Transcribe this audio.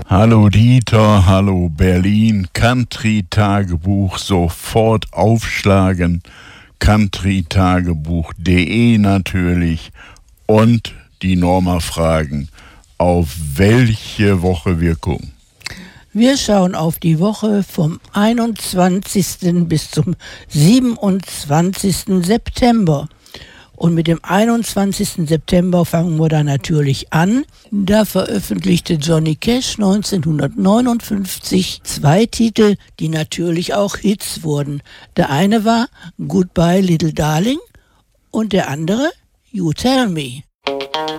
Hallo Dieter, hallo Berlin, Country-Tagebuch sofort aufschlagen, countrytagebuch.de natürlich und die Norma fragen, auf welche Woche wir gucken. Wir schauen auf die Woche vom 21. bis zum 27. September. Und mit dem 21. September fangen wir da natürlich an. Da veröffentlichte Johnny Cash 1959 2 Titel, die natürlich auch Hits wurden. Der eine war Goodbye Little Darling und der andere You Tell Me.